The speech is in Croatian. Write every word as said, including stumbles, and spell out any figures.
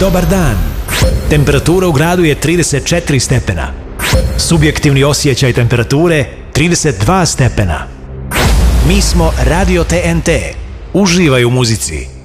Dobar dan. Temperatura u gradu je trideset četiri stepena. Subjektivni osjećaj temperature trideset dva stepena. Mi smo Radio T N T. Uživaj u muzici.